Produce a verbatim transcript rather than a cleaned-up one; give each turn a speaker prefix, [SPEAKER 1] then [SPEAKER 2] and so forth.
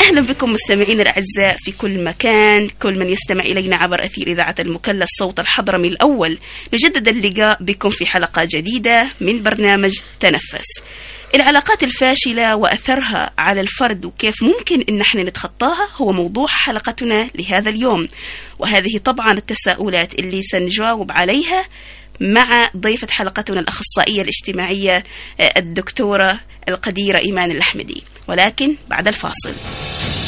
[SPEAKER 1] أهلا بكم مستمعين الأعزاء في كل مكان، كل من يستمع إلينا عبر أثير إذاعة المكلا الصوت الحضرمي الأول. نجدد اللقاء بكم في حلقة جديدة من برنامج تنفس. العلاقات الفاشلة وأثرها على الفرد وكيف ممكن إن احنا نتخطاها هو موضوع حلقتنا لهذا اليوم، وهذه طبعا التساؤلات اللي سنجاوب عليها مع ضيفة حلقتنا الأخصائية الاجتماعية الدكتورة القديرة إيمان الأحمدي، ولكن بعد الفاصل.